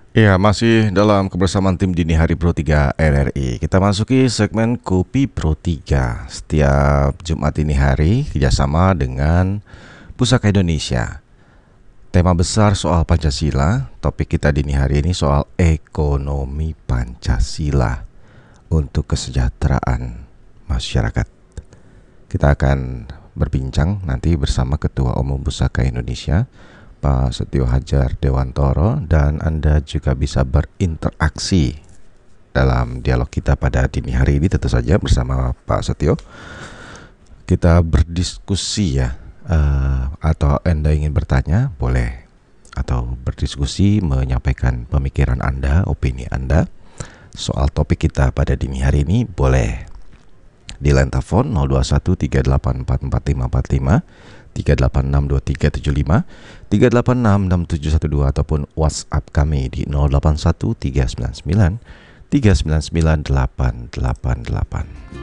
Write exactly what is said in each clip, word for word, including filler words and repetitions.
Ya, masih dalam kebersamaan tim Dini Hari Pro tiga R R I. Kita masuki segmen Kopi Pro tiga. Setiap Jumat dini hari kerjasama dengan Pusaka Indonesia. Tema besar soal Pancasila. Topik kita dini hari ini soal ekonomi Pancasila untuk kesejahteraan masyarakat. Kita akan berbincang nanti bersama Ketua Umum Pusaka Indonesia, Pak Setio Hadjar Dewantoro, dan Anda juga bisa berinteraksi dalam dialog kita pada dini hari ini tentu saja bersama Pak Setio. Kita berdiskusi ya, uh, atau Anda ingin bertanya boleh, atau berdiskusi menyampaikan pemikiran Anda, opini Anda soal topik kita pada dini hari ini boleh di line telepon nol dua satu tiga delapan empat empat lima empat lima, tiga delapan enam dua tiga tujuh lima, tiga delapan enam enam tujuh satu dua, ataupun WhatsApp kami di nol delapan satu tiga sembilan sembilan tiga sembilan sembilan delapan delapan delapan.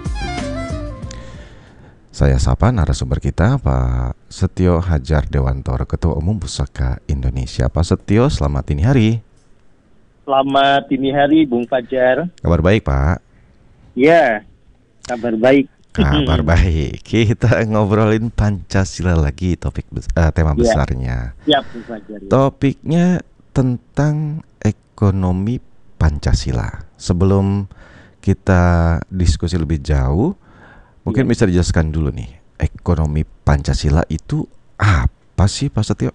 Saya sapa narasumber kita, Pak Setio Hadjar Dewantoro, Ketua Umum Pusaka Indonesia. Pak Setio, selamat dini hari. Selamat dini hari, Bung Fajar. Kabar baik, Pak? Ya, kabar baik. Kabar baik. Kita ngobrolin Pancasila lagi, topik uh, tema ya. besarnya. Siap, Bung Fajar. Ya. Topiknya tentang ekonomi Pancasila. Sebelum kita diskusi lebih jauh, mungkin ya. bisa dijelaskan dulu nih, ekonomi Pancasila itu apa sih, Pak Setio?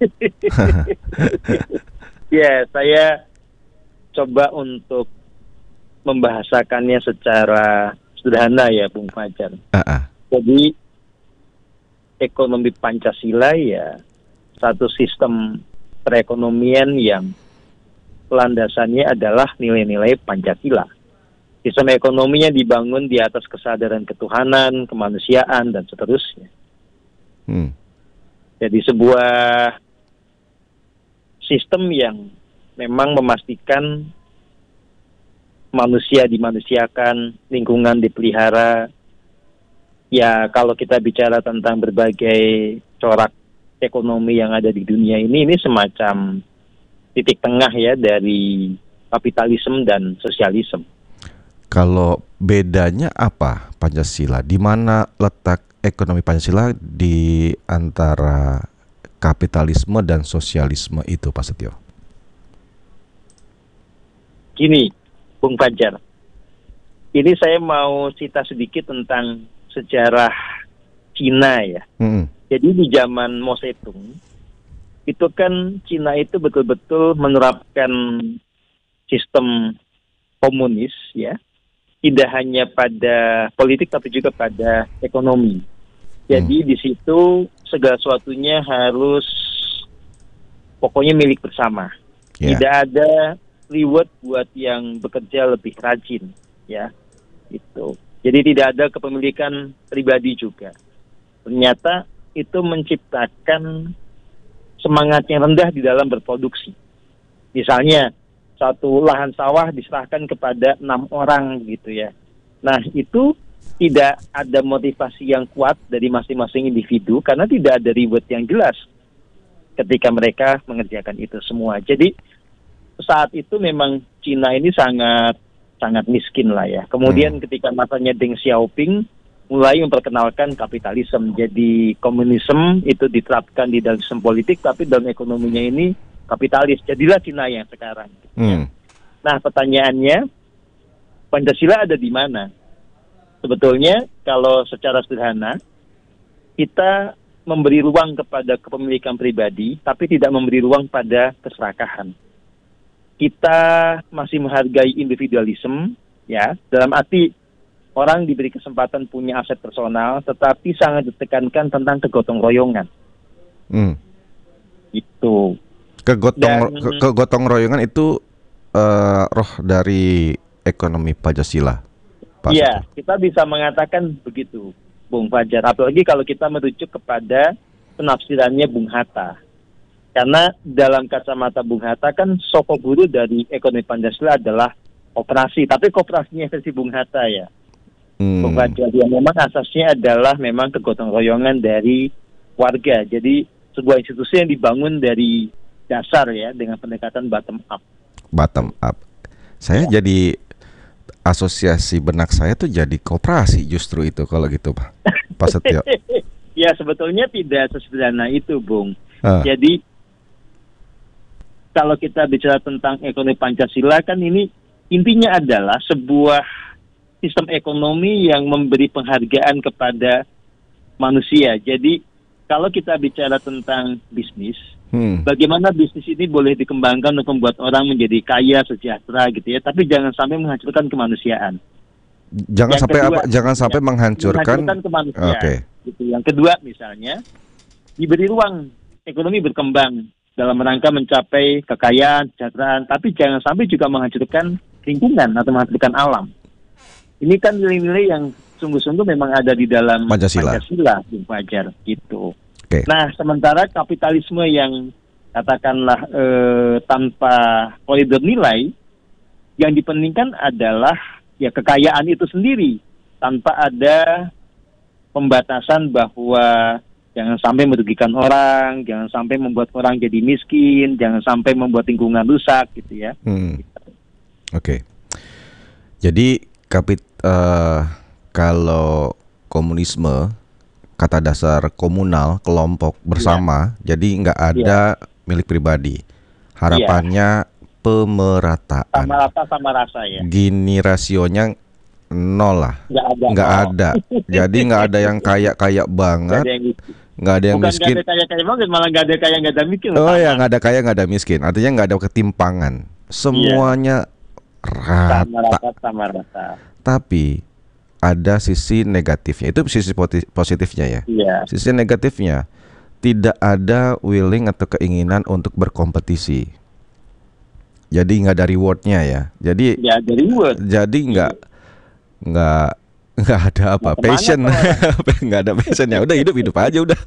Ya, saya coba untuk membahasakannya secara sederhana ya, Bung Fajar. Uh-uh. Jadi ekonomi Pancasila ya satu sistem perekonomian yang landasannya adalah nilai-nilai Pancasila. Sistem ekonominya dibangun di atas kesadaran ketuhanan, kemanusiaan, dan seterusnya. Hmm. Jadi sebuah sistem yang memang memastikan manusia dimanusiakan, lingkungan dipelihara. Ya, kalau kita bicara tentang berbagai corak ekonomi yang ada di dunia ini, ini semacam titik tengah ya dari kapitalisme dan sosialisme. Kalau bedanya apa Pancasila? Di mana letak ekonomi Pancasila di antara kapitalisme dan sosialisme itu, Pak Setio? Gini, Bung Fajar, ini saya mau cerita sedikit tentang sejarah Cina ya. Mm-hmm. Jadi di zaman Mao Zedong, itu kan Cina itu betul-betul menerapkan sistem komunis ya, tidak hanya pada politik tapi juga pada ekonomi. Jadi mm. di situ segala sesuatunya harus pokoknya milik bersama. Yeah. Tidak ada reward buat yang bekerja lebih rajin, ya, itu. Jadi tidak ada kepemilikan pribadi juga. Ternyata itu menciptakan semangat yang rendah di dalam berproduksi. Misalnya satu lahan sawah diserahkan kepada enam orang, gitu ya. Nah itu tidak ada motivasi yang kuat dari masing-masing individu karena tidak ada reward yang jelas ketika mereka mengerjakan itu semua. Jadi saat itu memang Cina ini sangat sangat miskin lah ya. Kemudian hmm. ketika masanya Deng Xiaoping mulai memperkenalkan kapitalisme, jadi komunisme itu diterapkan di dalam sistem politik, tapi dalam ekonominya ini kapitalis. Jadilah Cina yang sekarang. Hmm. Nah pertanyaannya, Pancasila ada di mana? Sebetulnya kalau secara sederhana kita memberi ruang kepada kepemilikan pribadi, tapi tidak memberi ruang pada keserakahan. Kita masih menghargai individualisme, ya, dalam arti orang diberi kesempatan punya aset personal, tetapi sangat ditekankan tentang kegotong royongan. Hmm. Itu. Kegotong, Dan, ke, kegotong royongan itu uh, roh dari ekonomi Pancasila. Iya, kita bisa mengatakan begitu, Bung Fajar. Apalagi kalau kita merujuk kepada penafsirannya Bung Hatta. Karena dalam kacamata Bung Hatta kan sokok guru dari ekonomi Pancasila adalah koperasi. Tapi koperasinya versi Bung Hatta ya. Hmm. Bung Fajar, yang memang asasnya adalah memang kegotong royongan dari warga. Jadi sebuah institusi yang dibangun dari dasar ya, dengan pendekatan bottom up. bottom up. Saya ya. Jadi asosiasi benak saya tuh jadi koperasi justru itu kalau gitu Pak Pak Setio. Ya sebetulnya tidak sesederhana itu Bung. Uh. Jadi kalau kita bicara tentang ekonomi Pancasila kan ini intinya adalah sebuah sistem ekonomi yang memberi penghargaan kepada manusia. Jadi kalau kita bicara tentang bisnis, hmm. bagaimana bisnis ini boleh dikembangkan untuk membuat orang menjadi kaya, sejahtera gitu ya, tapi jangan sampai menghancurkan kemanusiaan. Jangan yang sampai kedua, apa? Jangan ya, sampai menghancurkan, menghancurkan kemanusiaan. Okay. Gitu. Yang kedua misalnya, diberi ruang ekonomi berkembang dalam rangka mencapai kekayaan, kesejahteraan, tapi jangan sampai juga menghancurkan lingkungan atau menghancurkan alam. Ini kan nilai-nilai yang sungguh-sungguh memang ada di dalam Pancasila, Pancasila Bung Fajar, gitu. Okay. Nah, sementara kapitalisme yang katakanlah eh, tanpa koridor nilai, yang dipentingkan adalah ya kekayaan itu sendiri, tanpa ada pembatasan bahwa jangan sampai merugikan orang, jangan sampai membuat orang jadi miskin, jangan sampai membuat lingkungan rusak, gitu ya. Hmm. Oke. Okay. Jadi kapit uh, kalau komunisme kata dasar komunal, kelompok bersama, ya. Jadi nggak ada ya. Milik pribadi. Harapannya ya. Pemerataan. Sama rata sama rasa ya. Gini rasionya nol lah. Nggak ada. Nggak ada. Jadi nggak ada yang kaya-kaya banget. Nggak ada yang Bukan miskin. Nggak ada kaya-kaya banget, malah nggak ada kaya nggak ada miskin. Oh ya, nggak ada kaya nggak ada miskin. Artinya nggak ada ketimpangan. Semuanya ya. Rata. Sama rata sama rata. Tapi ada sisi negatifnya. Itu sisi positifnya ya. Iya. Sisi negatifnya tidak ada willing atau keinginan untuk berkompetisi. Jadi nggak ada rewardnya ya. Jadi ya, ada reward. Jadi nggak nggak nggak ada apa nah, passion. Nggak ada passion ya. Udah hidup hidup aja udah.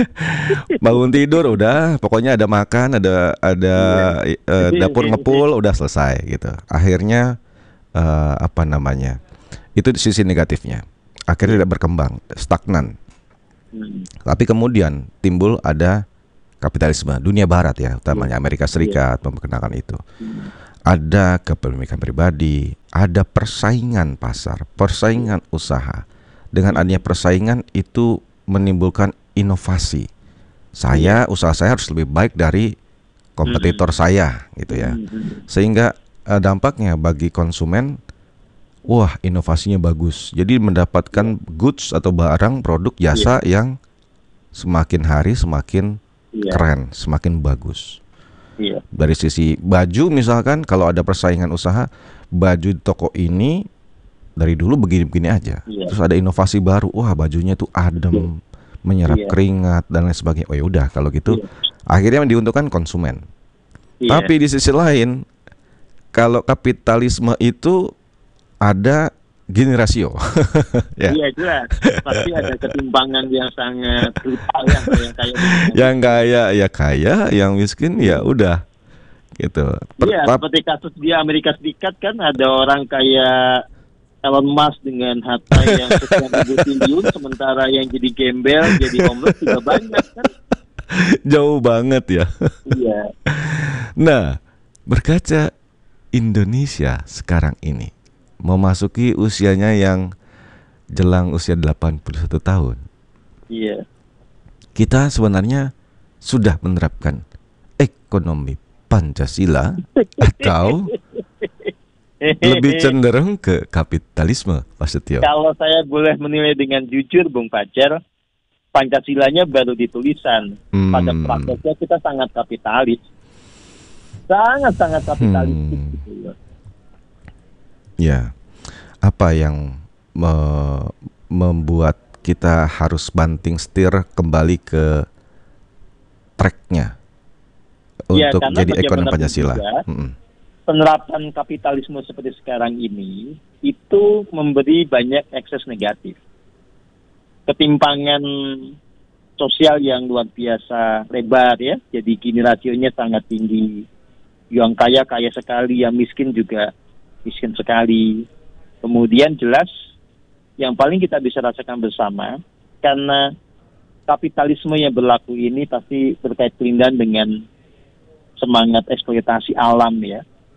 Bangun tidur udah. Pokoknya ada makan, ada ada iya. uh, dapur ngepul, udah selesai gitu. Akhirnya uh, apa namanya? Itu sisi negatifnya. Akhirnya tidak berkembang, stagnan. Hmm. Tapi kemudian timbul ada kapitalisme dunia barat ya, utamanya Amerika Serikat yeah. memperkenalkan itu. Hmm. Ada kepemilikan pribadi, ada persaingan pasar, persaingan usaha. Dengan adanya persaingan itu menimbulkan inovasi. Saya, yeah. usaha saya harus lebih baik dari kompetitor hmm. saya gitu ya. Hmm. Sehingga uh, dampaknya bagi konsumen, wah inovasinya bagus. Jadi mendapatkan goods atau barang, produk, jasa yeah. yang semakin hari semakin yeah. keren, semakin bagus. Yeah. Dari sisi baju misalkan, kalau ada persaingan usaha, baju di toko ini dari dulu begini-begini aja. Yeah. Terus ada inovasi baru, wah bajunya tuh adem, yeah. menyerap yeah. keringat dan lain sebagainya. Oh yaudah kalau gitu, yeah. akhirnya diuntungkan konsumen. Yeah. Tapi di sisi lain, kalau kapitalisme itu ada gini rasio. Ya. Iya jelas. Pasti ada ketimpangan yang sangat brutal yang yang kaya. Yang kaya ya kaya, yang miskin ya udah. Gitu. Iya, seperti kasus di Amerika Serikat kan ada orang kaya Elon Musk dengan harta yang sekian ribu triliun, sementara yang jadi gembel, jadi homeless juga banyak kan. Jauh banget ya. Iya. Nah, berkaca Indonesia sekarang ini memasuki usianya yang jelang usia delapan puluh satu tahun. Iya. Kita sebenarnya sudah menerapkan ekonomi Pancasila atau lebih cenderung ke kapitalisme, Pak Setio? Kalau saya boleh menilai dengan jujur, Bung Fajar, Pancasilanya baru ditulisan. Hmm. Pada prakteknya kita sangat kapitalis. Sangat-sangat kapitalis. Hmm. Gitu ya. Ya, apa yang me- membuat kita harus banting setir kembali ke tracknya ya, untuk jadi ekonomi Pancasila? Juga, mm-hmm. penerapan kapitalisme seperti sekarang ini itu memberi banyak ekses negatif, ketimpangan sosial yang luar biasa lebar ya. Jadi gini rasionya sangat tinggi, yang kaya kaya sekali, yang miskin juga miskin sekali. Kemudian jelas yang paling kita bisa rasakan bersama, karena kapitalisme yang berlaku ini pasti berkait kelindahan dengan semangat eksploitasi alam ya.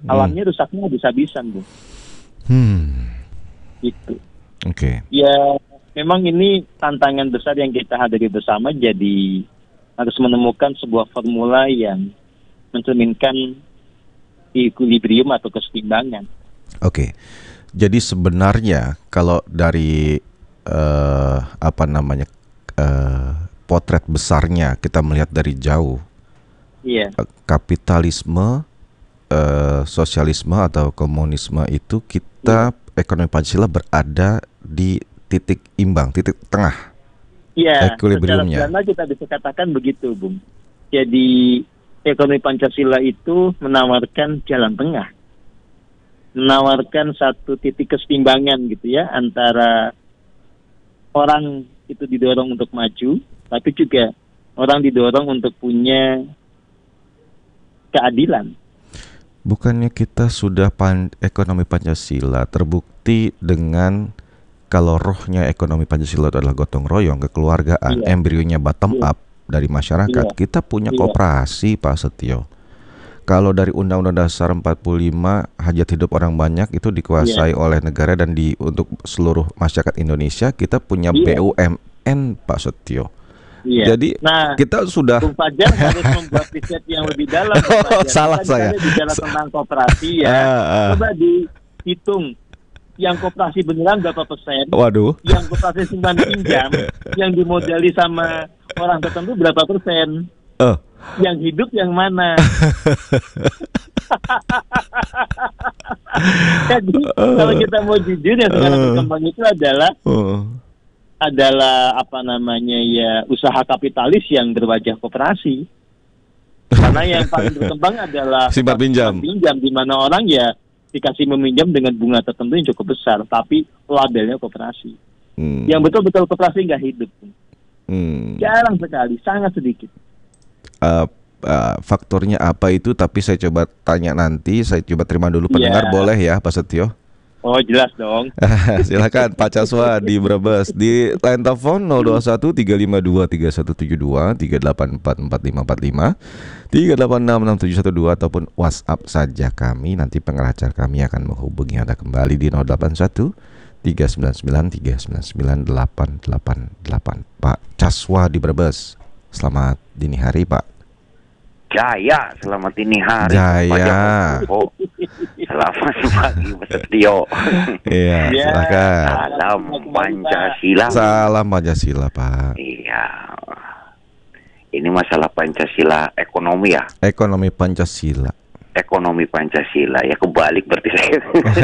alamnya rusaknya habis-habisan, Bu. Hmm. Gitu. Oke. Okay. Ya, memang ini tantangan besar yang kita hadapi bersama, jadi harus menemukan sebuah formula yang mencerminkan equilibrium atau keseimbangan. Oke. Okay. Jadi sebenarnya kalau dari uh, apa namanya uh, potret besarnya kita melihat dari jauh, yeah. kapitalisme, uh, sosialisme atau komunisme itu kita yeah. ekonomi Pancasila berada di titik imbang, titik tengah. Iya, equilibriumnya. Secara kita bisa katakan begitu, Bung. Jadi ekonomi Pancasila itu menawarkan jalan tengah. Menawarkan satu titik keseimbangan gitu ya, antara orang itu didorong untuk maju, tapi juga orang didorong untuk punya keadilan. Bukannya kita sudah pan- ekonomi Pancasila terbukti dengan kalau rohnya ekonomi Pancasila itu adalah gotong royong, kekeluargaan, iya. embrionya bottom iya. up dari masyarakat, iya. kita punya iya. koperasi, Pak Setio. Kalau dari Undang-Undang Dasar empat puluh lima, hajat hidup orang banyak itu dikuasai yeah. oleh negara dan di untuk seluruh masyarakat Indonesia kita punya yeah. B U M N, Pak Setio. Yeah. Jadi nah, kita sudah Bung Fajar harus membuat riset yang lebih dalam. Oh, salah saya. Bicara tentang koperasi ya. Uh, uh. Coba dihitung yang koperasi beneran berapa persen? Waduh. Yang koperasi simpan pinjam yang dimodali sama orang tertentu berapa persen? Uh. Yang hidup yang mana? Jadi uh, kalau kita mau jujur yang sekarang uh, berkembang itu adalah uh, adalah apa namanya ya usaha kapitalis yang berwajah koperasi. Karena yang paling berkembang adalah simpan pinjam. pinjam di mana orang ya dikasih meminjam dengan bunga tertentu yang cukup besar, tapi labelnya koperasi. Hmm. Yang betul-betul koperasi nggak hidup. Hmm. Jarang sekali, sangat sedikit. Uh, uh, faktornya apa itu, tapi saya coba tanya nanti. Saya coba terima dulu pendengar, yeah. boleh ya Pak Setio? Oh jelas dong. Silakan Pak Caswa di Brebes di line telepon nol dua satu tiga lima dua tiga satu tujuh dua tiga delapan empat empat lima empat lima tiga delapan enam enam tujuh satu dua ataupun WhatsApp saja kami. Nanti pengacara kami akan menghubungi Anda kembali di nol delapan satu tiga sembilan sembilan tiga sembilan sembilan delapan delapan delapan. Pak Caswa di Brebes, selamat dini hari Pak. Jaya, selamat dini hari. Jaya. Oh, selamat pagi Mas Setio. Iya, silakan. Salam Pancasila. Salam Pancasila, Pak. Iya. Ini masalah Pancasila ekonomi ya? Ekonomi Pancasila. Ekonomi Pancasila ya, kebalik berarti saya.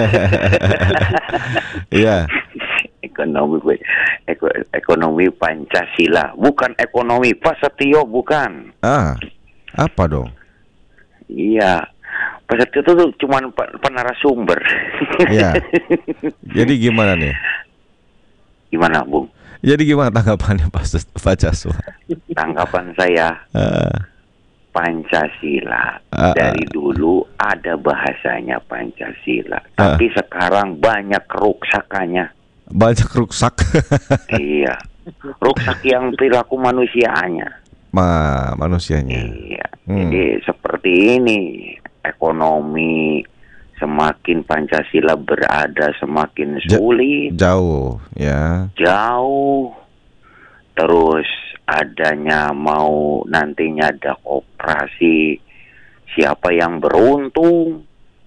Iya. Ekonomi eko, ekonomi Pancasila, bukan ekonomi Pak Setio, bukan. Ah. Apa dong? Iya, Pak Setio itu cuma penarasumber. Iya. Jadi gimana nih? Gimana, Bung? Jadi gimana tanggapannya Pak Pak Caswa? Tanggapan saya, uh, Pancasila uh, dari dulu ada bahasanya Pancasila, uh, tapi sekarang banyak keruksakannya. Banyak ruksak. Iya, ruksak yang perilaku manusianya. Ma manusianya. Iya. Hmm. Jadi seperti ini, ekonomi semakin Pancasila berada semakin sulit. Jauh, ya. Jauh. Terus adanya mau nantinya ada operasi siapa yang beruntung.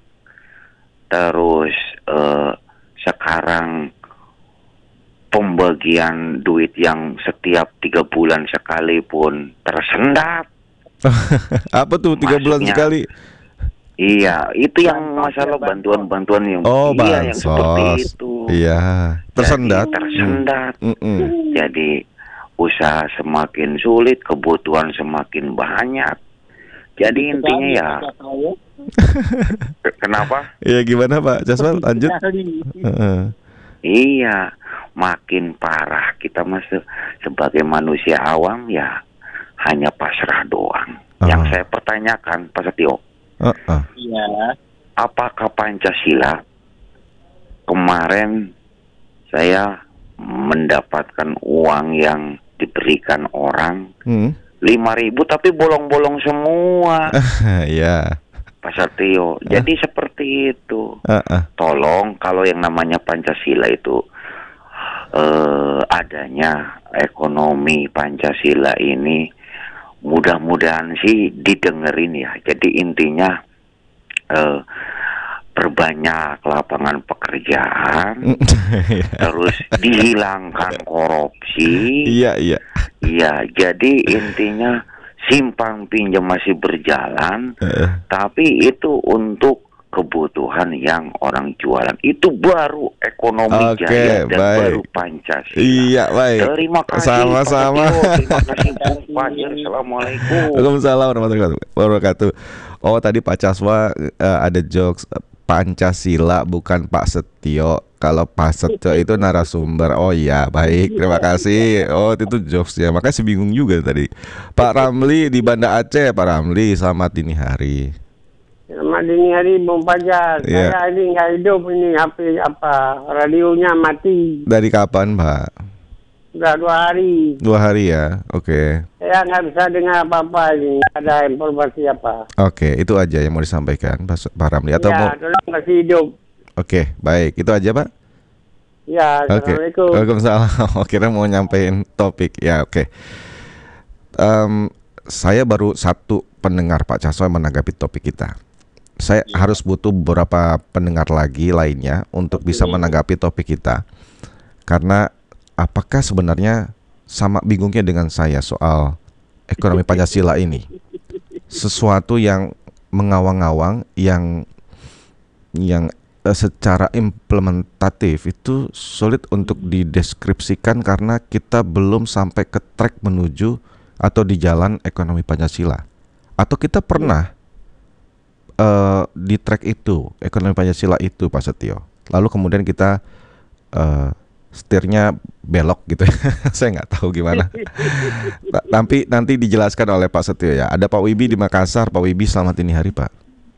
Terus eh, sekarang pembagian duit yang setiap tiga bulan sekali pun tersendat. Apa tuh tiga bulan sekali? Iya, itu yang masalah bantuan-bantuan yang oh, iya yang seperti itu. Iya, tersendat. Jadi, tersendat. Mm -mm. Jadi usaha semakin sulit, kebutuhan semakin banyak. Jadi intinya ya. Kenapa? Iya gimana Pak Caswa? Lanjut. Iya, makin parah kita masih sebagai manusia awam ya hanya pasrah doang. Uh. Yang saya pertanyakan Pak Setio, uh -uh. Iya. apakah Pancasila kemarin saya mendapatkan uang yang diberikan orang lima hmm. ribu tapi bolong-bolong semua. Iya. Pak Satrio. Uh. Jadi seperti itu. Uh, uh. Tolong kalau yang namanya Pancasila itu uh, adanya ekonomi Pancasila ini mudah-mudahan sih didengerin ya. Jadi intinya uh, perbanyak lapangan pekerjaan, terus dihilangkan korupsi. Iya, iya. Iya, jadi intinya simpang pinjam masih berjalan, uh. tapi itu untuk kebutuhan yang orang jualan. Itu baru ekonomi Oke, jaya dan baik. baru Pancasila. Iya, baik. Terima kasih. Sama-sama. Terima kasih Bung Fajar. Assalamualaikum. Waalaikumsalam warahmatullahi wabarakatuh. Oh, tadi Pak Caswa uh, ada jokes Pancasila bukan Pak Setio. Kalau Pak Setio itu narasumber. Oh iya, baik. Terima kasih. Oh, itu jokes ya. Makanya saya bingung juga tadi. Pak Ramli di Banda Aceh. Pak Ramli, selamat dini hari. Selamat dini hari, Bung Fajar. Yeah. Saya ini nggak hidup ini. H P apa? Radionya mati. Dari kapan, Pak? Sudah dua hari. Dua hari ya, oke. Okay. Saya nggak bisa dengar apa-apa ini, ada informasi apa. Oke, okay, itu aja yang mau disampaikan, Pak, Pak Ramli. Atau ya, mau... tolong masih hidup. Oke, okay, baik. Itu aja, Pak? Ya, Assalamualaikum. Okay. Waalaikumsalam. Kira mau nyampein topik. Ya, oke. Okay. Um, saya baru satu pendengar Pak Caswa menanggapi topik kita. Saya ya. harus butuh beberapa pendengar lagi lainnya untuk okay. bisa menanggapi topik kita. Karena apakah sebenarnya sama bingungnya dengan saya soal ekonomi Pancasila ini? Sesuatu yang mengawang-awang, yang yang uh, secara implementatif itu sulit untuk dideskripsikan karena kita belum sampai ke track menuju atau di jalan ekonomi Pancasila. Atau kita pernah uh, di track itu, ekonomi Pancasila itu, Pak Setio. Lalu kemudian kita uh, setirnya belok gitu. Saya nggak tahu gimana. Tapi nanti dijelaskan oleh Pak Setio ya. Ada Pak Wibi di Makassar. Pak Wibi, selamat dini hari, Pak.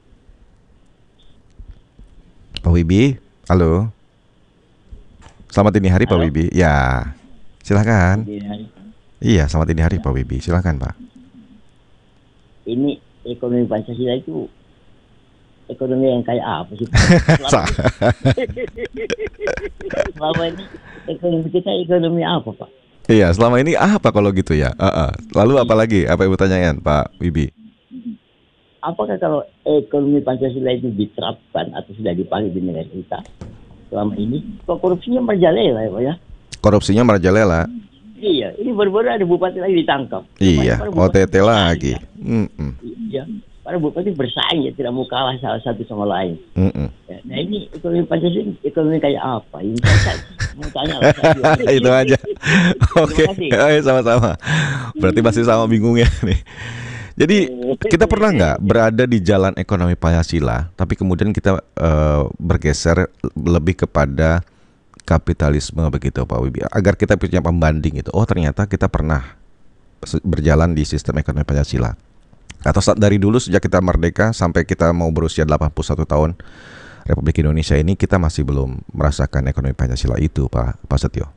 Pak Wibi, halo. Selamat dini hari, halo. Pak Wibi. Ya, silakan. Iya, selamat dini hari, ya. Pak Wibi. Silakan, Pak. Ini ekonomi Pancasila itu ekonomi yang kayak apa sih? Selama ini ekonomi kita ekonomi apa, Pak? Iya, selama ini apa kalau gitu ya? Uh-uh. Lalu apa lagi? Apa Ibu tanyakan, Pak Wibi? Apakah kalau ekonomi Pancasila itu diterapkan atau sudah dipakai di negara kita selama ini, kok korupsinya merajalela ya, Pak ya? Korupsinya merajalela. Iya, ini baru-baru ada bupati lagi ditangkap. Iya, O T T lagi. Iya. Para bupati bersaing ya, tidak mau kalah salah satu sama lain. Mm-mm. Ya, nah ini ekonomi Pancasila ekonomi kayak apa? Ini saya mau tanya lah. Itu aja. Oke, okay. Sama-sama. Berarti masih sama bingungnya nih. Jadi kita pernah nggak berada di jalan ekonomi Pancasila, tapi kemudian kita uh, bergeser lebih kepada kapitalisme begitu, Pak Wibi, agar kita punya pembanding itu. Oh, ternyata kita pernah berjalan di sistem ekonomi Pancasila. Atau dari dulu sejak kita merdeka sampai kita mau berusia delapan puluh satu tahun Republik Indonesia ini, kita masih belum merasakan ekonomi Pancasila itu, Pak Pak Setio.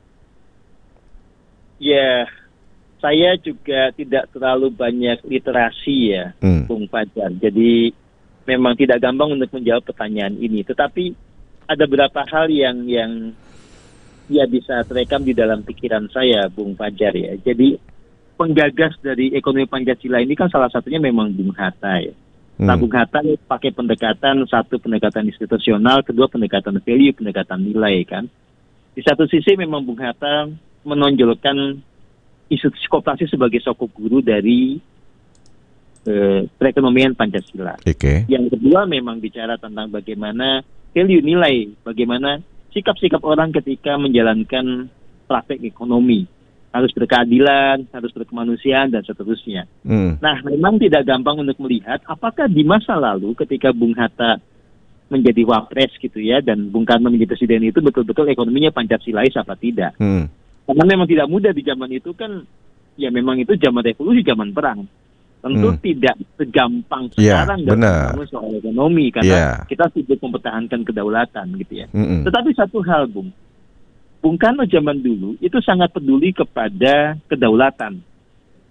Ya, saya juga tidak terlalu banyak literasi ya, hmm. Bung Fajar. Jadi memang tidak gampang untuk menjawab pertanyaan ini. Tetapi ada beberapa hal yang yang ya bisa terekam di dalam pikiran saya, Bung Fajar ya. Jadi penggagas dari ekonomi Pancasila ini kan salah satunya memang Bung Hatta ya. Hmm. Nah, Bung Hatta pakai pendekatan, satu pendekatan institusional, kedua pendekatan value, pendekatan nilai kan. Di satu sisi memang Bung Hatta menonjolkan institusi koperasi sebagai sokok guru dari eh, perekonomian Pancasila. Okay. Yang kedua memang bicara tentang bagaimana value nilai, bagaimana sikap-sikap orang ketika menjalankan praktek ekonomi. Harus berkeadilan, harus berkemanusiaan, dan seterusnya. Hmm. Nah, memang tidak gampang untuk melihat apakah di masa lalu ketika Bung Hatta menjadi wapres gitu ya, dan Bung Karno menjadi presiden itu betul-betul ekonominya Pancasilais apa tidak. Hmm. Karena memang tidak mudah di zaman itu kan, ya memang itu zaman revolusi, zaman perang. Tentu hmm. tidak segampang sekarang yeah, dalam soal ekonomi, karena yeah. kita sibuk mempertahankan kedaulatan gitu ya. Hmm. Tetapi satu hal, Bung. Bung Karno zaman dulu itu sangat peduli kepada kedaulatan, ya.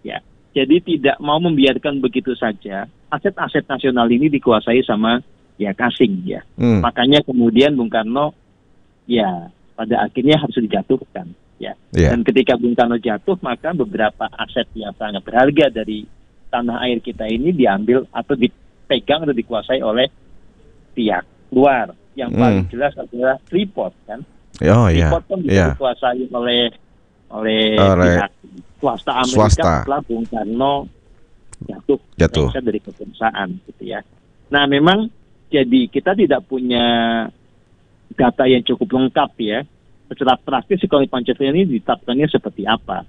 Jadi tidak mau membiarkan begitu saja aset-aset nasional ini dikuasai sama pihak asing ya. Hmm. Makanya kemudian Bung Karno ya pada akhirnya harus dijatuhkan ya. Yeah. Dan ketika Bung Karno jatuh, maka beberapa aset yang sangat berharga dari tanah air kita ini diambil atau dipegang atau dikuasai oleh pihak luar. Yang hmm. paling jelas adalah Freeport kan. Oh iya. Freeport kan bisa yeah. dikuasai oleh oleh Oleh pihak swasta Amerika swasta. Setelah Bung Karno jatuh, jatuh. dari kekuasaan gitu ya. Nah memang jadi kita tidak punya data yang cukup lengkap ya. Secara praktis ekonomi Pancasila ini ditetapkannya seperti apa.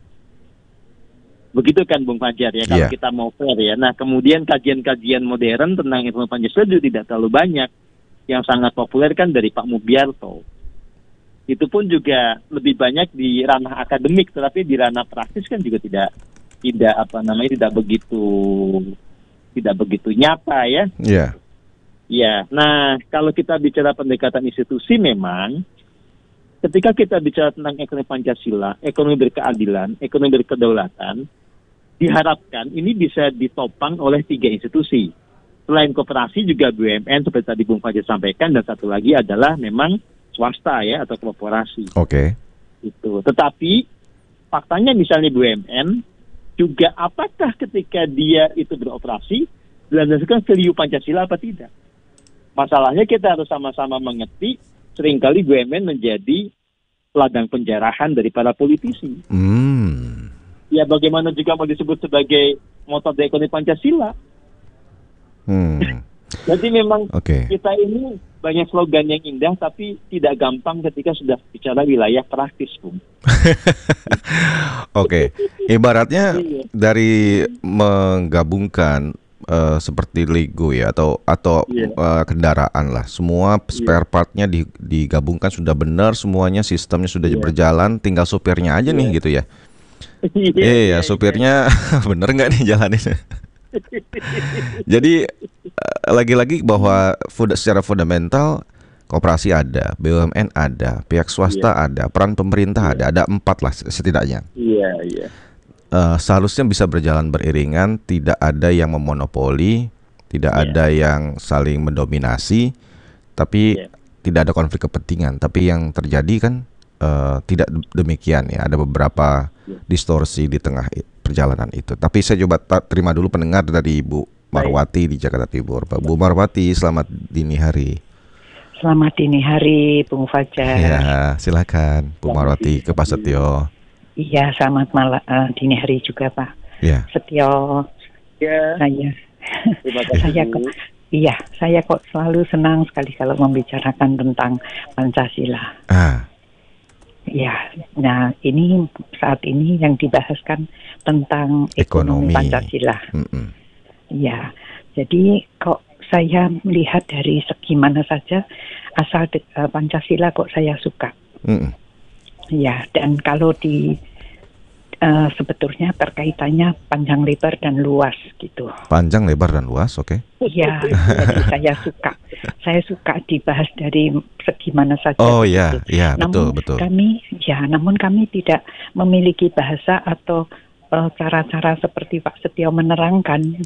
Begitu kan Bung Fajar ya, kalau yeah. kita mau fair ya. Nah kemudian kajian-kajian modern tentang ekonomi Pancasila juga tidak terlalu banyak. Yang sangat populer kan dari Pak Mubiarto. Itu pun juga lebih banyak di ranah akademik, tetapi di ranah praktis kan juga tidak tidak apa namanya tidak begitu tidak begitu nyata ya. Iya. Yeah. Ya. Nah, kalau kita bicara pendekatan institusi memang ketika kita bicara tentang ekonomi Pancasila, ekonomi berkeadilan, ekonomi berkedaulatan, diharapkan ini bisa ditopang oleh tiga institusi. Selain koperasi juga B U M N seperti tadi Bung Fajar sampaikan, dan satu lagi adalah memang swasta ya atau korporasi. Oke. Okay. Itu. Tetapi faktanya misalnya B U M N juga apakah ketika dia itu beroperasi berdasarkan value Pancasila apa tidak? Masalahnya kita harus sama-sama mengerti seringkali B U M N menjadi ladang penjarahan dari para politisi. Hmm. Ya bagaimana juga mau disebut sebagai motor dari ekonomi Pancasila? Hmm. Jadi memang okay. kita ini banyak slogan yang indah tapi tidak gampang ketika sudah bicara wilayah praktis, Bung. Oke, okay. Ibaratnya dari menggabungkan uh, seperti Lego ya atau atau yeah. uh, kendaraan lah, semua spare partnya digabungkan sudah benar, semuanya sistemnya sudah yeah. berjalan, tinggal sopirnya aja yeah. nih gitu ya. Iya, yeah, yeah, yeah, sopirnya yeah. bener nggak nih jalanin? Jadi lagi-lagi bahwa secara fundamental koperasi ada, B U M N ada, pihak swasta yeah. ada, peran pemerintah yeah. ada, ada empat lah setidaknya. Iya, iya. Uh, seharusnya bisa berjalan beriringan, tidak ada yang memonopoli, tidak yeah. ada yang saling mendominasi, tapi yeah. tidak ada konflik kepentingan. Tapi yang terjadi kan uh, tidak demikian ya, ada beberapa yeah. distorsi di tengah perjalanan itu. Tapi saya coba ta- terima dulu pendengar dari Ibu Marwati di Jakarta Timur. Pak Bu Marwati, selamat dini hari. Selamat dini hari, Bung Fajar. Ya, silakan Bu Marwati ke Pak Setio. Iya, selamat malam uh, dini hari juga Pak. Ya. Setio. Ya. Saya. Terima kasih. saya kok, iya, saya kok selalu senang sekali kalau membicarakan tentang Pancasila. Ah. Ya, nah ini saat ini yang dibahaskan tentang ekonomi, ekonomi Pancasila. Mm-mm. Ya, jadi kok saya melihat dari segi mana saja asal de, uh, Pancasila kok saya suka. Mm-mm. Ya, dan kalau di uh, sebetulnya terkaitannya panjang lebar dan luas gitu. Panjang lebar dan luas, oke? Okay. Iya, jadi saya suka. Saya suka dibahas dari segi mana saja. Oh iya, iya betul namun betul. Kami, ya, namun kami tidak memiliki bahasa atau Uh, cara-cara seperti Pak Setio menerangkan.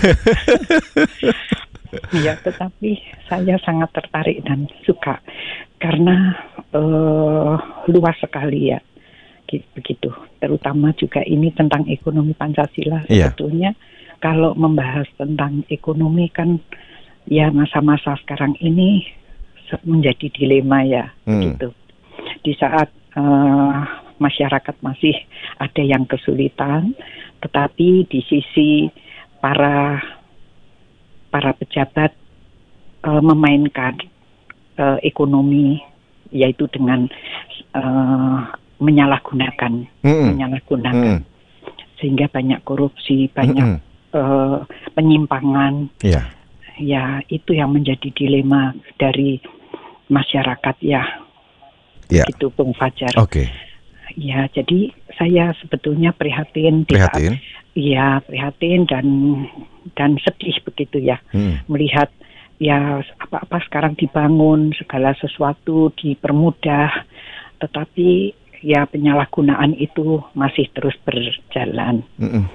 Ya, tetapi saya sangat tertarik dan suka karena uh, luas sekali ya, begitu. Terutama juga ini tentang ekonomi Pancasila. Iya. Sebetulnya kalau membahas tentang ekonomi kan, ya masa-masa sekarang ini menjadi dilema ya, hmm. begitu. Di saat uh, masyarakat masih ada yang kesulitan, tetapi di sisi para para pejabat uh, memainkan uh, ekonomi, yaitu dengan uh, menyalahgunakan, mm-hmm. menyalahgunakan, mm. sehingga banyak korupsi, banyak mm-hmm. uh, penyimpangan. Yeah. Ya, itu yang menjadi dilema dari masyarakat ya. Yeah. Itu Bung Fajar. Oke. Okay. Ya, jadi saya sebetulnya prihatin, prihatin, ya prihatin dan dan sedih begitu ya, hmm. melihat ya apa-apa sekarang dibangun, segala sesuatu dipermudah, tetapi ya penyalahgunaan itu masih terus berjalan. Hmm.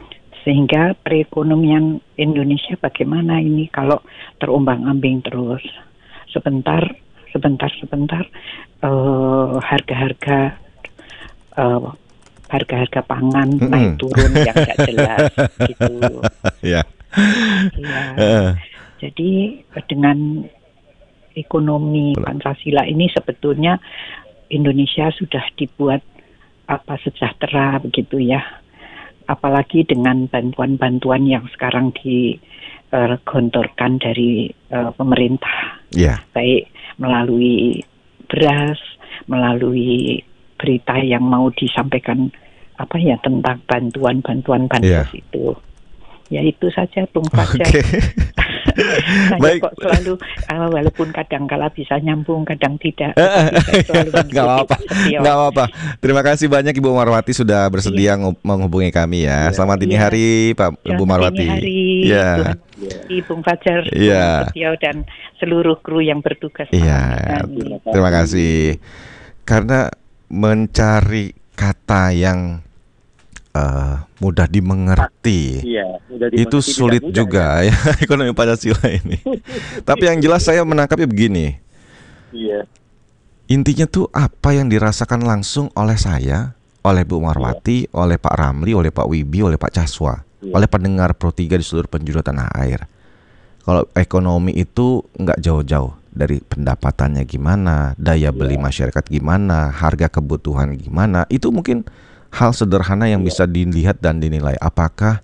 Sehingga perekonomian Indonesia bagaimana ini kalau terombang-ambing terus. Sebentar, sebentar, sebentar, uh, harga-harga uh, harga-harga pangan mm-hmm. naik turun yang tidak jelas gitu. Ya. Ya. Uh. Jadi dengan ekonomi Pancasila ini sebetulnya Indonesia sudah dibuat apa sejahtera begitu ya. Apalagi dengan bantuan-bantuan yang sekarang digelontorkan uh, dari uh, pemerintah, yeah. baik melalui beras, melalui berita yang mau disampaikan apa ya tentang bantuan-bantuan bansos yeah. itu. Ya itu saja Bung Fajar. Okay. Saya Baik. Kok selalu uh, walaupun kadang-kala bisa nyambung, kadang tidak. Nggak apa-apa. Nggak apa-apa. Terima kasih banyak Ibu Marwati sudah bersedia iya. menghubungi kami ya. Selamat dini iya. hari Pak Ibu Marwati. Selamat dini hari. Ya. Ibu Fajar, ya. Setio dan seluruh kru yang bertugas. Iya. Terima kasih. Karena mencari kata yang Uh, mudah dimengerti, iya, mudah dimengerti itu sulit juga ya, ya ekonomi Pancasila ini. Tapi yang jelas saya menangkapnya begini, iya. intinya tuh apa yang dirasakan langsung oleh saya, oleh Bu Marwati, iya. oleh Pak Ramli, oleh Pak Wibi, oleh Pak Caswa, iya. oleh pendengar Pro tiga di seluruh penjuru tanah air. Kalau ekonomi itu nggak jauh-jauh dari pendapatannya gimana, daya beli iya. masyarakat gimana, harga kebutuhan gimana, itu mungkin hal sederhana yang bisa dilihat dan dinilai apakah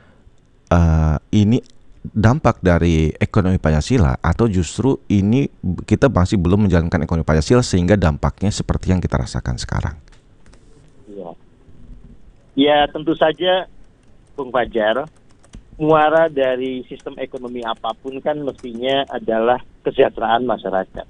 uh, ini dampak dari ekonomi Pancasila atau justru ini kita masih belum menjalankan ekonomi Pancasila sehingga dampaknya seperti yang kita rasakan sekarang. Ya, ya tentu saja Bung Fajar, muara dari sistem ekonomi apapun kan mestinya adalah kesejahteraan masyarakat.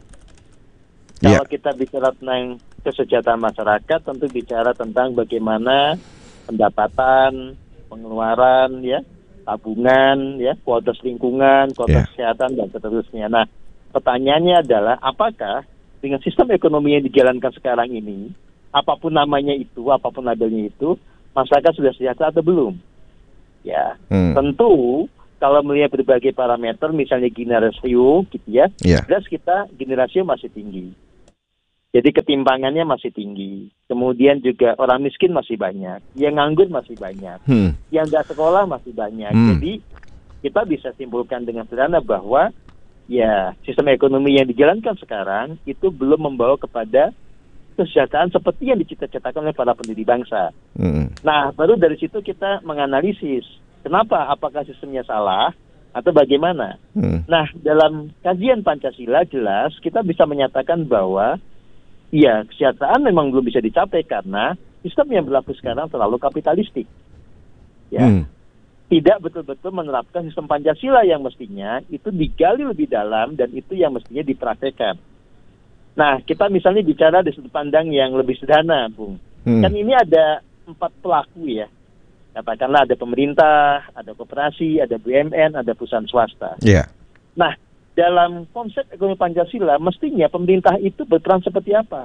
Kalau yeah. kita bicara tentang kesejahteraan masyarakat, tentu bicara tentang bagaimana pendapatan, pengeluaran, ya, tabungan, ya, kualitas lingkungan, kualitas yeah. kesehatan dan seterusnya. Nah, pertanyaannya adalah apakah dengan sistem ekonomi yang dijalankan sekarang ini, apapun namanya itu, apapun labelnya itu, masyarakat sudah sejahtera atau belum? Ya, hmm. tentu kalau melihat berbagai parameter, misalnya Gini rasio, gitu ya, yeah. jelas kita Gini rasio masih tinggi. Jadi ketimpangannya masih tinggi. Kemudian juga orang miskin masih banyak, yang nganggur masih banyak, hmm. yang nggak sekolah masih banyak. Hmm. Jadi kita bisa simpulkan dengan sederhana bahwa ya sistem ekonomi yang dijalankan sekarang itu belum membawa kepada kesejahteraan seperti yang dicita-citakan oleh para pendiri bangsa. Hmm. Nah, baru dari situ kita menganalisis kenapa, apakah sistemnya salah atau bagaimana. Hmm. Nah, dalam kajian Pancasila jelas kita bisa menyatakan bahwa iya, kesejahteraan memang belum bisa dicapai karena sistem yang berlaku sekarang terlalu kapitalistik. Ya, hmm. tidak betul-betul menerapkan sistem Pancasila yang mestinya itu digali lebih dalam dan itu yang mestinya dipraktekkan. Nah, kita misalnya bicara dari sudut pandang yang lebih sederhana, Bung. Hmm. Kan ini ada empat pelaku ya. Katakanlah ada pemerintah, ada koperasi, ada B U M N, ada perusahaan swasta. Yeah. Nah, dalam konsep ekonomi Pancasila, mestinya pemerintah itu berperan seperti apa?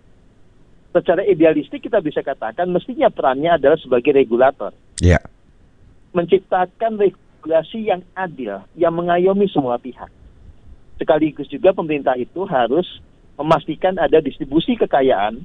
Secara idealistik kita bisa katakan mestinya perannya adalah sebagai regulator. Yeah. Menciptakan regulasi yang adil, yang mengayomi semua pihak. Sekaligus juga pemerintah itu harus memastikan ada distribusi kekayaan,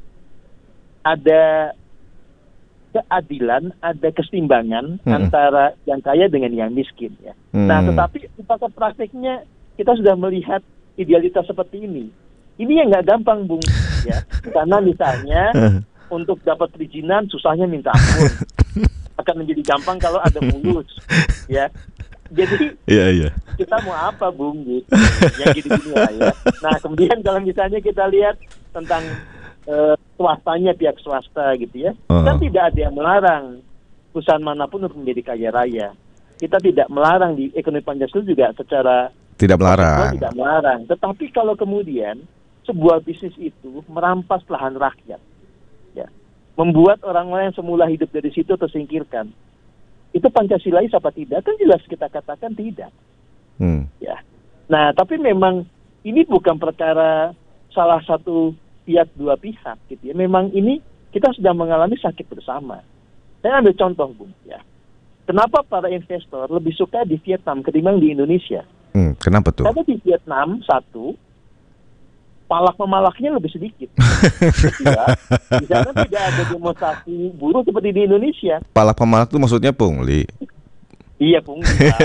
ada keadilan, ada keseimbangan hmm. antara yang kaya dengan yang miskin. Ya. Hmm. Nah, tetapi apakah praktiknya kita sudah melihat idealitas seperti ini? Ini yang nggak gampang, Bung. Ya, karena misalnya untuk dapat perizinan susahnya minta ampun. Akan menjadi gampang kalau ada mulus. Ya, jadi yeah, yeah. kita mau apa, Bung? Gitu. Yang gini-gini lah ya. Nah, kemudian kalau misalnya kita lihat tentang uh, swastanya, pihak swasta gitu ya, uh-huh. kan tidak ada yang melarang perusahaan manapun untuk menjadi kaya raya. Kita tidak melarang di ekonomi Pancasila juga secara tidak melarang. Tidak melarang. Tetapi kalau kemudian sebuah bisnis itu merampas lahan rakyat, ya, membuat orang-orang yang semula hidup dari situ tersingkirkan, itu Pancasilais apa tidak? Kan jelas kita katakan tidak. Hmm. Ya. Nah, tapi memang ini bukan perkara salah satu pihak dua pihak, gitu ya. Memang ini kita sudah mengalami sakit bersama. Saya ambil contoh, Bung. Ya. kenapa para investor lebih suka di Vietnam ketimbang di Indonesia? Hmm, kenapa tuh? Karena di Vietnam, satu, palak memalaknya lebih sedikit. Kedua, di sana tidak ada demonstrasi buruh seperti di Indonesia. Palak pemalak itu maksudnya pungli? Iya, pungli.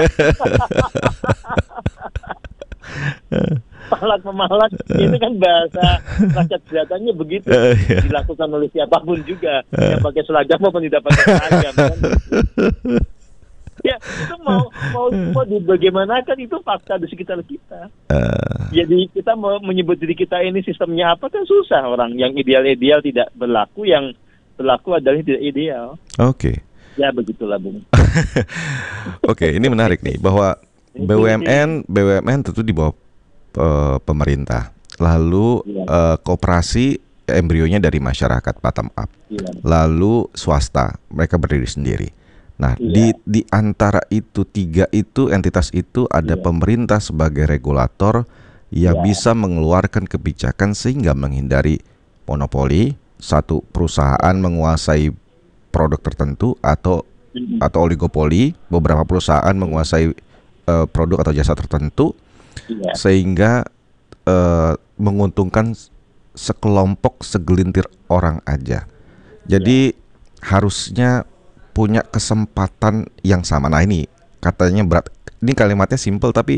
Palak memalak itu kan bahasa rakyat kelihatannya begitu, uh, yeah. dilakukan oleh siapapun juga, uh. yang pakai seragam maupun tidak pakai seragam kan. Ya itu mau mau mau bagaimanakan, itu fakta di sekitar kita. Uh. Jadi kita mau menyebut diri kita ini sistemnya apa kan susah. Orang yang ideal-ideal tidak berlaku, yang berlaku adalah tidak ideal. Oke. Okay. Ya begitulah, Bung. Oke, okay, ini menarik nih bahwa B U M N B U M N tentu di bawah uh, pemerintah. Lalu ya. uh, koperasi embrionya dari masyarakat bottom up. Ya. Lalu swasta, mereka berdiri sendiri. Nah, ya. di di antara itu tiga itu entitas itu ada ya. pemerintah sebagai regulator yang ya. bisa mengeluarkan kebijakan sehingga menghindari monopoli, satu perusahaan menguasai produk tertentu atau mm-hmm. atau oligopoli, beberapa perusahaan menguasai uh, produk atau jasa tertentu ya. sehingga uh, menguntungkan sekelompok segelintir orang aja. Jadi ya. harusnya punya kesempatan yang sama. Nah ini katanya berat. Ini kalimatnya simple tapi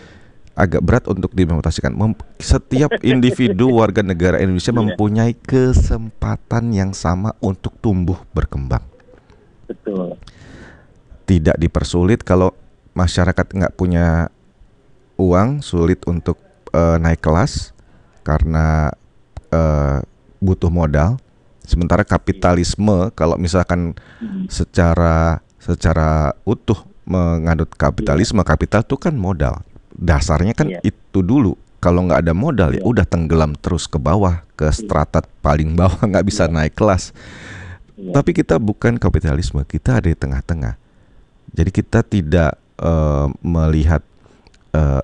agak berat untuk diimplementasikan. Mem- setiap individu warga negara Indonesia yeah. mempunyai kesempatan yang sama untuk tumbuh berkembang. Betul. Tidak dipersulit. Kalau masyarakat nggak punya uang, sulit untuk uh, naik kelas karena uh, butuh modal. Sementara kapitalisme, kalau misalkan secara secara utuh menganut kapitalisme, kapital itu kan modal. Dasarnya kan yeah. itu dulu. Kalau nggak ada modal yeah. ya udah tenggelam terus ke bawah, ke strata paling bawah, nggak bisa yeah. naik kelas. Yeah. Tapi kita bukan kapitalisme, kita ada di tengah-tengah. Jadi kita tidak uh, melihat uh,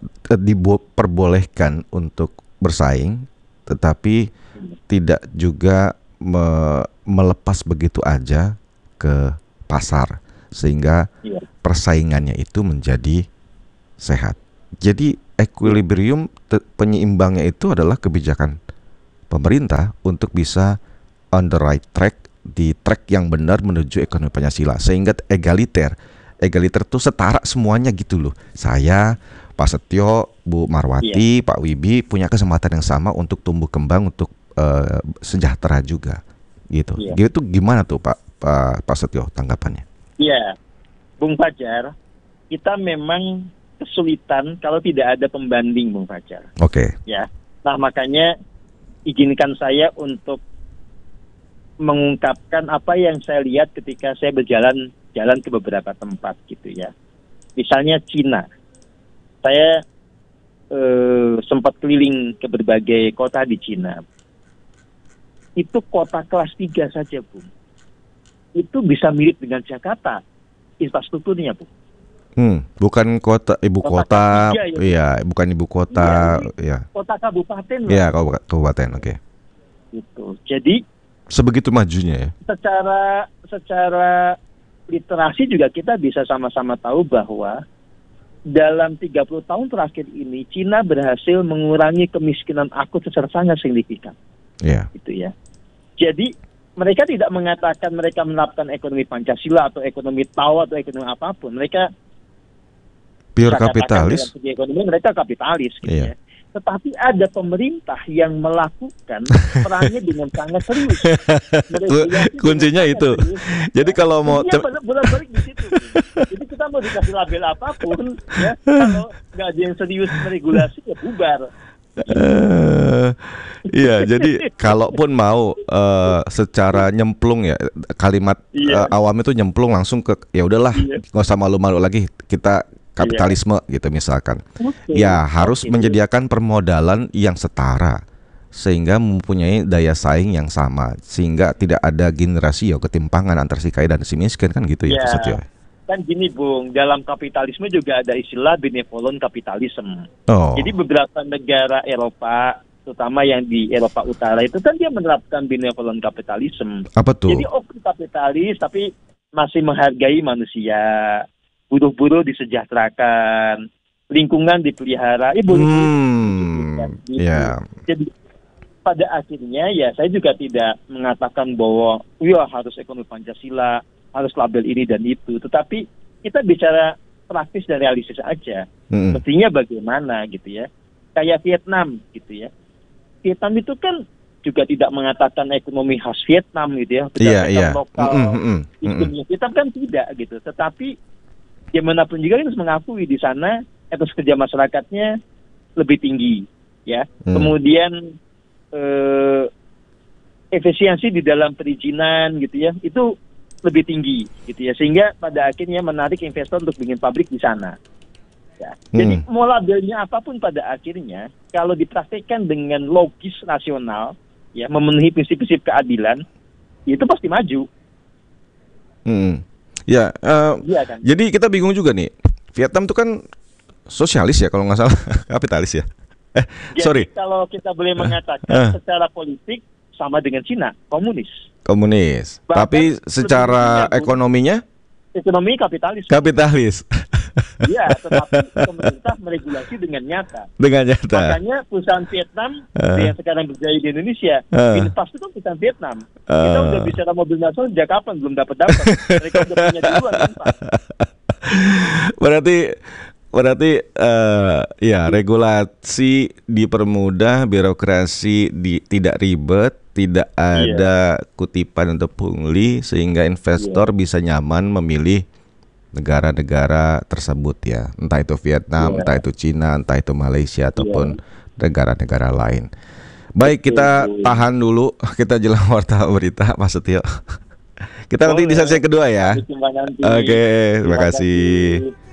diperbolehkan untuk bersaing, tetapi yeah. tidak juga Me, melepas begitu aja ke pasar sehingga yeah. persaingannya itu menjadi sehat. Jadi equilibrium te, penyeimbangnya itu adalah kebijakan pemerintah untuk bisa on the right track, di track yang benar menuju ekonomi Pancasila sehingga egaliter. Egaliter itu setara semuanya gitu loh. Saya, Pak Setio, Bu Marwati, yeah. Pak Wibi punya kesempatan yang sama untuk tumbuh kembang, untuk Uh, sejahtera juga, gitu. Yeah. Gitu gimana tuh Pak Pak Pak Setio tanggapannya? Iya, yeah. Bung Fajar, kita memang kesulitan kalau tidak ada pembanding, Bung Fajar. Oke. Okay. Ya, nah makanya izinkan saya untuk mengungkapkan apa yang saya lihat ketika saya berjalan jalan ke beberapa tempat, gitu ya. Misalnya Cina, saya uh, sempat keliling ke berbagai kota di Cina. Itu kota kelas tiga saja, Bu. Itu bisa mirip dengan Jakarta infrastrukturnya, Bu. Hmm, bukan kota ibu kota, kota tiga, ya, iya, bukan ibu kota, iya. Ya. Kota kabupaten. Iya, kabupaten, oke. Okay. Itu. Jadi sebegitu majunya ya. Secara secara literasi juga kita bisa sama-sama tahu bahwa dalam tiga puluh tahun terakhir ini Cina berhasil mengurangi kemiskinan akut secara sangat signifikan. Iya. Gitu ya. Jadi mereka tidak mengatakan mereka menerapkan ekonomi Pancasila atau ekonomi Tao atau ekonomi apapun. Mereka pure kapitalis. Dalam segi ekonomi mereka kapitalis, gitu iya. ya. Tetapi ada pemerintah yang melakukan perannya dengan sangat serius. Kuncinya itu. Serius. Jadi ya. Kalau mau tem- bolak-balik di situ. Jadi kita mau dikasih label apapun, ya kalau nggak ada yang serius meregulasi ya bubar. Uh, iya, jadi kalaupun mau uh, secara nyemplung ya, kalimat iya. uh, awam itu nyemplung langsung ke ya udahlah, iya. nggak usah malu-malu lagi, kita kapitalisme iya. gitu misalkan. Okay. Ya harus okay. menyediakan permodalan yang setara sehingga mempunyai daya saing yang sama, sehingga tidak ada generasi ya ketimpangan antar si kaya dan si miskin kan gitu ya, Pak Setio. Kan gini, Bung, dalam kapitalisme juga ada istilah benevolent capitalism. Oh. Jadi beberapa negara Eropa, terutama yang di Eropa Utara itu kan dia menerapkan benevolent capitalism. Apa tuh? Jadi oke kapitalis, tapi masih menghargai manusia, buruh-buruh disejahterakan, lingkungan dipelihara. Eh, hmm, yeah. Jadi pada akhirnya ya saya juga tidak mengatakan bahwa ya harus ekonomi Pancasila, harus label ini dan itu. Tetapi kita bicara praktis dan realistis aja. Hmm. Mestinya bagaimana gitu ya. Kayak Vietnam gitu ya. Vietnam itu kan juga tidak mengatakan ekonomi khas Vietnam gitu ya. Iya, iya. Lokal mm, mm, mm, mm. Vietnam kan tidak gitu. Tetapi dimanapun juga harus mengakui di sana etos kerja masyarakatnya lebih tinggi ya. Hmm. Kemudian eh, efisiensi di dalam perizinan gitu ya, itu lebih tinggi gitu ya, sehingga pada akhirnya menarik investor untuk bikin pabrik di sana. Ya. Hmm. Jadi mau labelnya apapun pada akhirnya kalau dipraktikkan dengan logis rasional ya, memenuhi prinsip-prinsip keadilan, itu pasti maju. Hmm. Ya, uh, ya kan? Jadi kita bingung juga nih. Vietnam itu kan sosialis ya kalau nggak salah, kapitalis ya. Eh, Jadi, sorry. Kalau kita boleh mengatakan uh, uh. secara politik sama dengan Cina, komunis. Komunis. Bahkan tapi secara ekonominya? Ekonomi kapitalis. Kapitalis. Iya, tetapi pemerintah meregulasi dengan nyata. Dengan nyata. Makanya perusahaan Vietnam uh. yang sekarang berjaya di Indonesia, uh. Vinfast itu kan perusahaan Vietnam. Uh. Kita udah bicara mobil nasional sejak kapan? Belum dapat dapat. Mereka udah punya duluan Vinfast. Berarti berarti uh, ya regulasi dipermudah, birokrasi di, tidak ribet, tidak ada yeah. kutipan untuk pungli sehingga investor yeah. bisa nyaman memilih negara-negara tersebut ya, entah itu Vietnam, yeah. entah itu Cina, entah itu Malaysia ataupun yeah. negara-negara lain. Baik, kita yeah. tahan dulu, kita jelang warta berita Pak Setio. Kita oh, nanti di sesi kedua ya. Oke, okay, terima kasih.